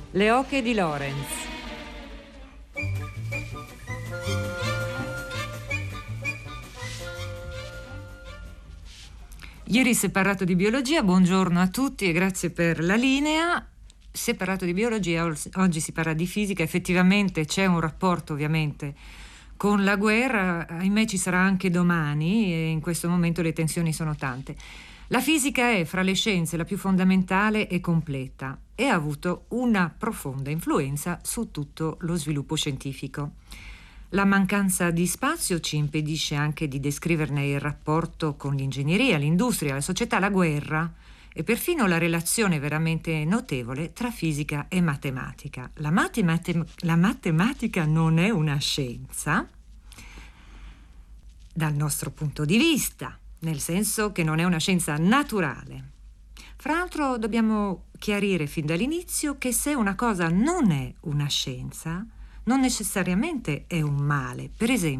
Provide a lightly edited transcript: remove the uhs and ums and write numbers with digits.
Le oche di Lorenz. Ieri si è parlato di biologia, buongiorno a tutti e grazie per la linea. Si è parlato di biologia, oggi si parla di fisica. Effettivamente c'è un rapporto ovviamente con la guerra, ahimè ci sarà anche domani e in questo momento le tensioni sono tante. La fisica è fra le scienze la più fondamentale e completa e ha avuto una profonda influenza su tutto lo sviluppo scientifico. La mancanza di spazio ci impedisce anche di descriverne il rapporto con l'ingegneria, l'industria, la società, la guerra e perfino la relazione veramente notevole tra fisica e matematica. La matematica non è una scienza dal nostro punto di vista, nel senso che non è una scienza naturale. Fra l'altro dobbiamo chiarire fin dall'inizio che se una cosa non è una scienza, non necessariamente è un male. Per esempio,